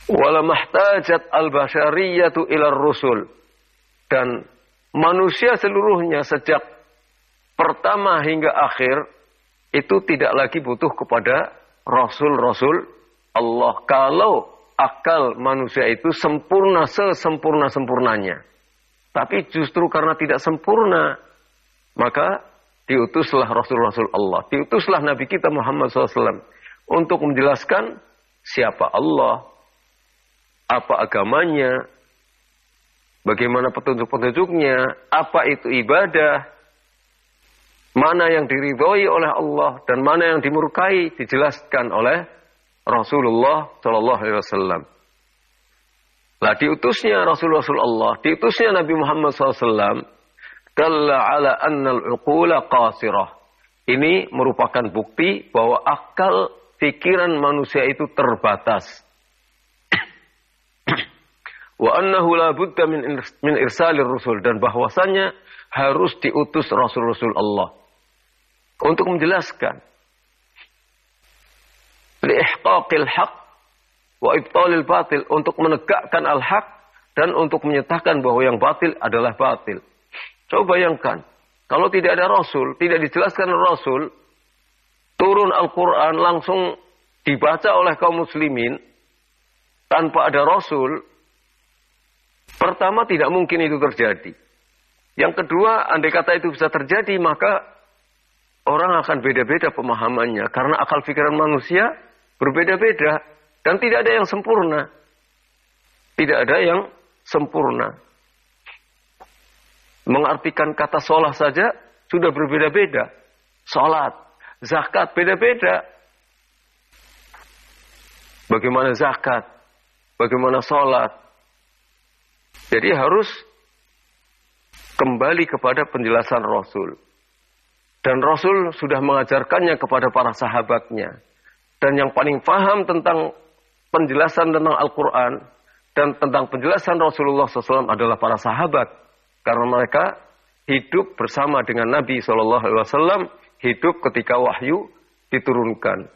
Wala mahtajat al-bashariyatu ila rusul. Dan manusia seluruhnya sejak pertama hingga akhir itu tidak lagi butuh kepada rasul-rasul Allah. Kalau akal manusia itu sempurna sesempurna-sempurnanya. Tapi justru karena tidak sempurna, maka diutuslah rasul-rasul Allah. Diutuslah Nabi kita Muhammad SAW untuk menjelaskan siapa Allah, apa agamanya, bagaimana petunjuk-petunjuknya, apa itu ibadah, mana yang diridhoi oleh Allah dan mana yang dimurkai, dijelaskan oleh Rasulullah Shallallahu Alaihi Wasallam. Lah diutusnya Rasul-Rasul Allah, diutusnya Nabi Muhammad SAW, dalla ala annal uqula qasirah. Ini merupakan bukti bahwa akal pikiran manusia itu terbatas. Wa annahu la budda min irsalir rusul, dan bahwasannya harus diutus Rasul-Rasul Allah untuk menjelaskan li ihqaqil haq wa ibtalil batil, untuk menegakkan al-haq dan untuk menyatakan bahwa yang batil adalah batil. Coba bayangkan, kalau tidak ada Rasul, tidak dijelaskan Rasul, turun Al-Quran langsung dibaca oleh kaum muslimin tanpa ada Rasul, pertama tidak mungkin itu terjadi. Yang kedua, andai kata itu bisa terjadi, maka orang akan beda-beda pemahamannya. Karena akal pikiran manusia berbeda-beda. Dan tidak ada yang sempurna. Tidak ada yang sempurna. Mengartikan kata sholat saja sudah berbeda-beda. Sholat, zakat, beda-beda. Bagaimana zakat? Bagaimana sholat? Jadi harus kembali kepada penjelasan Rasul. Dan Rasul sudah mengajarkannya kepada para sahabatnya. Dan yang paling paham tentang penjelasan tentang Al-Quran dan tentang penjelasan Rasulullah SAW adalah para sahabat. Karena mereka hidup bersama dengan Nabi SAW, hidup ketika wahyu diturunkan.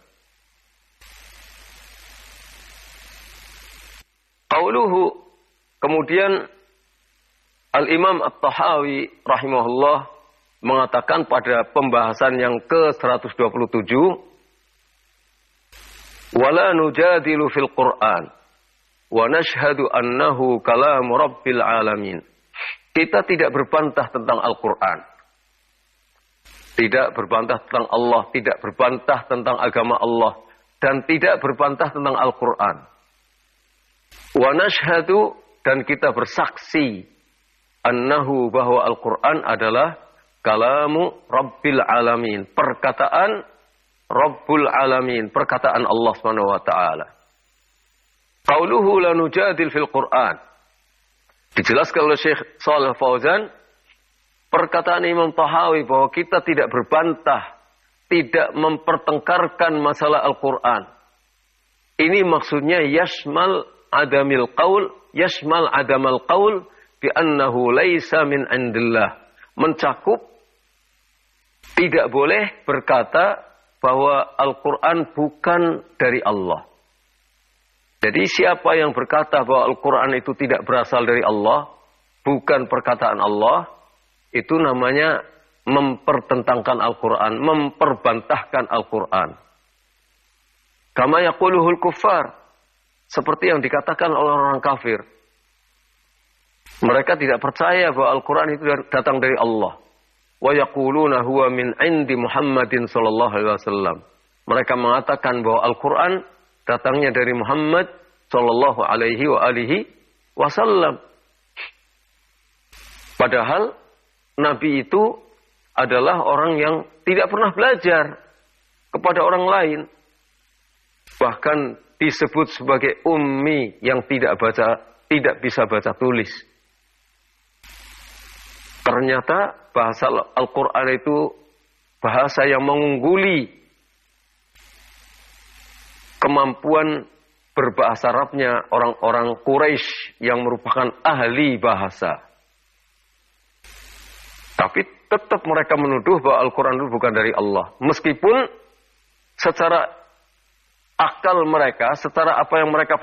Qauluhu, kemudian Al-Imam At-Tahawi rahimahullah mengatakan pada pembahasan yang ke-127, wala nujadilu fil Qur'an wa nashhadu annahu kalamu rabbil alamin. Kita tidak berbantah tentang Al-Quran, tidak berbantah tentang Allah, tidak berbantah tentang agama Allah, dan tidak berbantah tentang Al-Quran. Wa nashhadu, dan kita bersaksi, annahu, bahwa Al-Quran adalah kalamu rabbil alamin, perkataan Rabbul alamin, perkataan Allah Subhanahu wa taala. Qauluhu la nujadil fil Qur'an, dijelaskan oleh Syekh Shalih Fauzan, perkataan Imam Tahawi bahwa kita tidak berbantah, tidak mempertengkarkan masalah Al-Quran. Ini maksudnya yashmal adamal qaul bi annahu laisa min indillah, mencakup tidak boleh berkata bahwa Al-Quran bukan dari Allah. Jadi siapa yang berkata bahwa Al-Quran itu tidak berasal dari Allah, bukan perkataan Allah, itu namanya mempertentangkan Al-Quran, memperbantahkan Al-Quran. Kama yaquluhul kuffar, seperti yang dikatakan oleh orang kafir. Mereka tidak percaya bahwa Al-Quran itu datang dari Allah. Wa yaquluna huwa min indi Muhammadin sallallahu alaihi wasallam. Mereka mengatakan bahwa Al-Quran datangnya dari Muhammad sallallahu alaihi wa alihi wasallam. Padahal Nabi itu adalah orang yang tidak pernah belajar kepada orang lain. Bahkan disebut sebagai ummi, yang tidak bisa baca tulis. Ternyata bahasa Al-Quran itu bahasa yang mengungguli kemampuan berbahasa Arabnya orang-orang Quraisy yang merupakan ahli bahasa. Tapi tetap mereka menuduh bahwa Al-Quran itu bukan dari Allah. Meskipun secara akal mereka, secara apa yang mereka